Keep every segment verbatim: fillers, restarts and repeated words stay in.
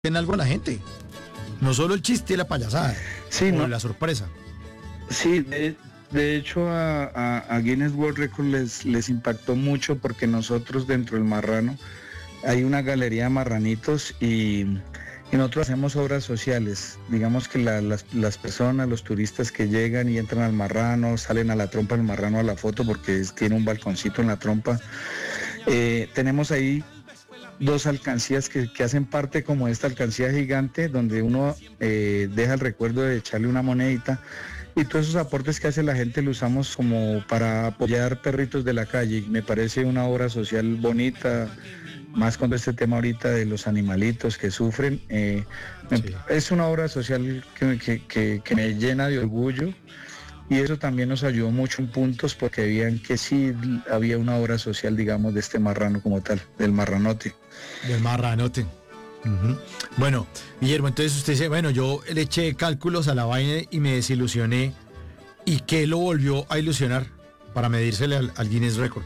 en algo a la gente. No solo el chiste y la payasada, Sí, o no, la sorpresa. sí, de, de hecho a, a- a Guinness World Records les, les impactó mucho porque nosotros dentro del Marrano hay una galería de marranitos y, y nosotros hacemos obras sociales. Digamos que la- las, las personas, los turistas que llegan y entran al Marrano, salen a la trompa del Marrano a la foto porque es- tiene un balconcito en la trompa. Eh, tenemos ahí dos alcancías que, que hacen parte como de esta alcancía gigante donde uno eh, deja el recuerdo de echarle una monedita y todos esos aportes que hace la gente lo usamos como para apoyar perritos de la calle. Y me parece una obra social bonita, más con este tema ahorita de los animalitos que sufren. eh, me- Sí. es una obra social que, que- que- que me llena de orgullo y eso también nos ayudó mucho en puntos porque veían que sí había una obra social, digamos, de este marrano como tal, del marranote. Del marranote. Ujú. Bueno, Guillermo, entonces usted dice, bueno, yo le eché cálculos a la vaina y me desilusioné. ¿Y qué lo volvió a ilusionar para medírsele al, al Guinness Record?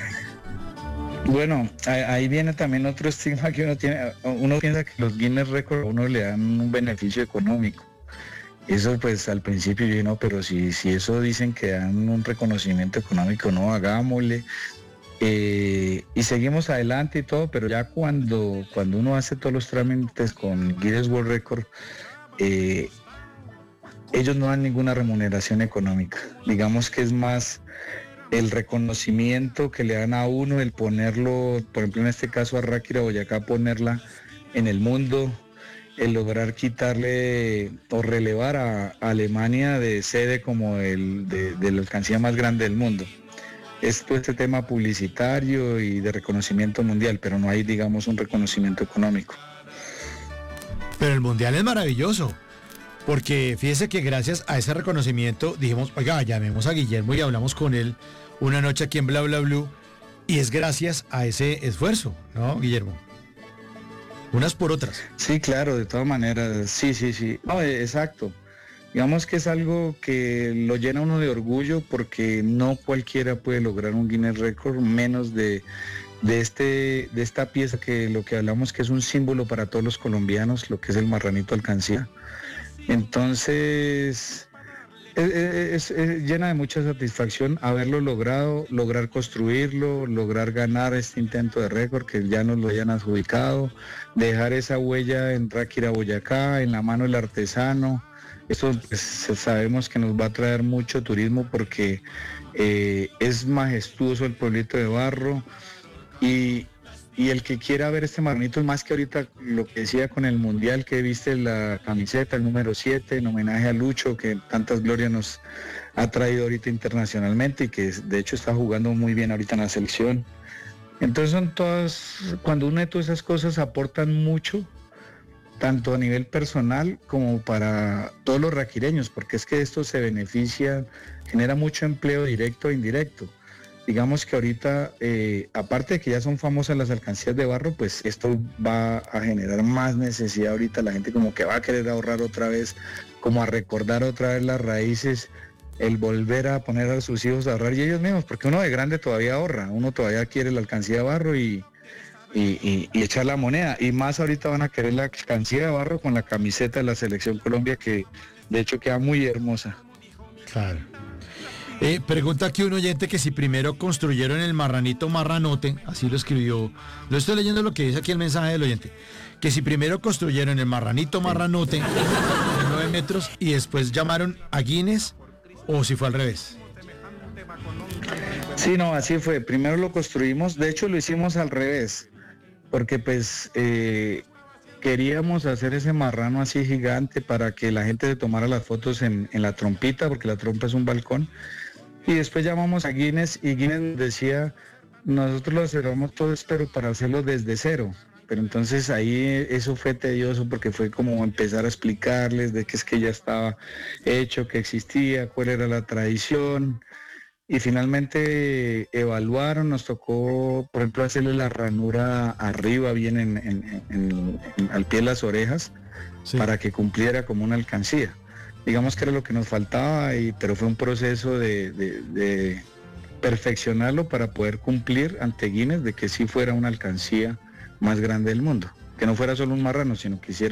Bueno, ahí ahí viene también otro estigma que uno tiene. Uno piensa que los Guinness Records a uno le dan un beneficio económico. Eso pues al principio yo dije, no, pero si, si eso dicen que dan un reconocimiento económico, no, hagámosle. Eh, y seguimos adelante y todo, pero ya cuando, cuando uno hace todos los trámites con Guinness World Record, eh, ellos no dan ninguna remuneración económica. Digamos que es más el reconocimiento que le dan a uno, el ponerlo, por ejemplo en este caso a Ráquira Boyacá, ponerla en el mundo, el lograr quitarle o relevar a, a Alemania de sede como el, de, de la alcancía más grande del mundo. Es todo este tema publicitario y de reconocimiento mundial, pero no hay, digamos, un reconocimiento económico. Pero el mundial es maravilloso, porque fíjese que gracias a ese reconocimiento dijimos, oiga, llamemos a Guillermo y hablamos con él una noche aquí en Bla Bla Blue, y es gracias a ese esfuerzo, ¿no, Guillermo? Unas por otras. Sí, claro, de todas maneras, sí, sí, sí. No, eh, exacto. Digamos que es algo que lo llena uno de orgullo porque no cualquiera puede lograr un Guinness Record, menos de, de, este, de esta pieza que lo que hablamos que es un símbolo para todos los colombianos, lo que es el marranito alcancía. Entonces, es, es- es llena de mucha satisfacción haberlo logrado, lograr construirlo, lograr ganar este intento de récord, que ya nos lo hayan adjudicado, dejar esa huella en Ráquira, Boyacá, en la mano del artesano. Eso pues, sabemos que nos va a traer mucho turismo porque eh, es majestuoso el pueblito de barro y, y el que quiera ver este marranito, más que ahorita lo que decía con el mundial, que viste la camiseta, el número siete, en homenaje a Lucho, que tantas glorias nos ha traído ahorita internacionalmente y que de hecho está jugando muy bien ahorita en la selección. Entonces son todas, cuando une todas esas cosas aportan mucho, tanto a nivel personal como para todos los raquireños, porque es que esto se beneficia, genera mucho empleo directo e indirecto. Digamos que ahorita, eh, aparte de que ya son famosas las alcancías de barro, pues esto va a generar más necesidad ahorita, la gente como que va a querer ahorrar otra vez, como a recordar otra vez las raíces, el volver a poner a sus hijos a ahorrar y ellos mismos, porque uno de grande todavía ahorra, uno todavía quiere la alcancía de barro y, y, y- y echar la moneda, y más ahorita van a querer la alcancía de barro con la camiseta de la Selección Colombia, que de hecho queda muy hermosa. Claro. Eh, pregunta aquí un oyente que si primero construyeron el marranito marranote, así lo escribió, lo estoy leyendo lo que dice aquí el mensaje del oyente, que si primero construyeron el marranito marranote de nueve metros y después llamaron a Guinness, o si fue al revés. Sí, no, así fue. Primero lo construimos, de hecho lo hicimos al revés, porque pues eh, queríamos hacer ese marrano así gigante para que la gente se tomara las fotos en, en la trompita, porque la trompa es un balcón. Y después llamamos a Guinness y Guinness nos decía, nosotros lo hacemos todo, pero para hacerlo desde cero. Pero entonces ahí eso fue tedioso porque fue como empezar a explicarles de qué es que ya estaba hecho, que existía, cuál era la tradición. Y finalmente evaluaron, nos tocó, por ejemplo, hacerle la ranura arriba, bien en, en- en- en- al pie de las orejas, Sí. para que cumpliera como una alcancía. Digamos que era lo que nos faltaba, y, pero fue un proceso de, de- de perfeccionarlo para poder cumplir ante Guinness de que sí fuera una alcancía más grande del mundo. que no fuera solo un marrano, sino que hiciera